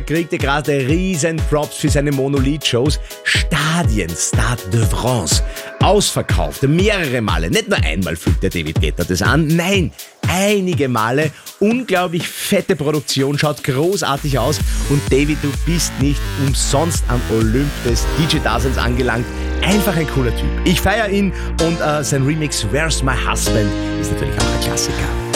kriegt er gerade riesen Props für seine Monolied-Shows. Stadien, Stade de France, ausverkauft, mehrere Male. Nicht nur einmal fügt der David Guetta das an, nein, einige Male. Unglaublich fette Produktion, schaut großartig aus. Und David, du bist nicht umsonst am Olymp des DJ-Daseins angelangt. Einfach ein cooler Typ. Ich feiere ihn und sein Remix Where's My Husband ist natürlich auch ein Klassiker.